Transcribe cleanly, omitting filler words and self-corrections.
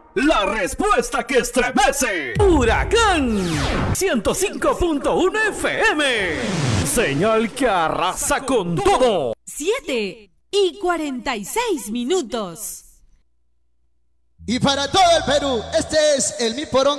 La respuesta que estremece. Huracán 105.1 FM. Señal que arrasa con todo. 7:46. Y para todo el Perú, este es el Mi Porón.